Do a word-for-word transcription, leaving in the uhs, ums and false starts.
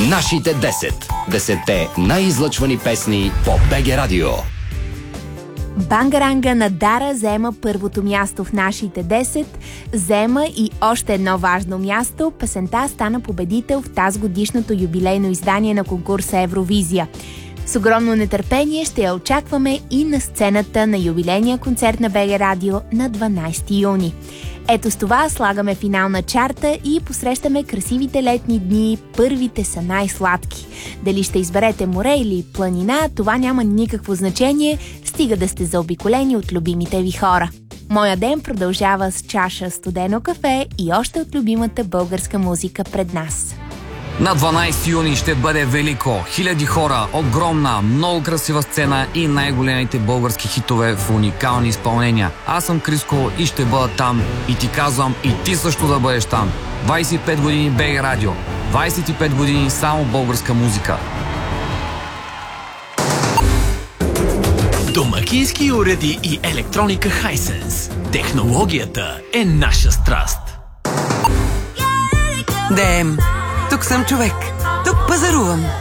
Нашите десет. Десетте най-излъчвани песни по БГ Радио. Бангаранга на Дара заема първото място в нашите десет. Заема и още едно важно място. Песента стана победител в тази годишното юбилейно издание на конкурса Евровизия. С огромно нетърпение ще я очакваме и на сцената на юбилейния концерт на БГ Радио на дванайсети юни. Ето с това слагаме финал на чарта и посрещаме красивите летни дни. Първите са най-сладки. Дали ще изберете море или планина, това няма никакво значение, стига да сте заобиколени от любимите ви хора. Моя ден продължава с чаша студено кафе и още от любимата българска музика пред нас. На дванайсети юни ще бъде велико. Хиляди хора, огромна, много красива сцена и най-големите български хитове в уникални изпълнения. Аз съм Криско и ще бъда там. И ти казвам, и ти също да бъдеш там. двайсет и пет години БГ Радио. двайсет и пет години само българска музика. Домакински уреди и електроника Hisense. Технологията е наша страст. Дем, тук съм човек. Тук пазарувам.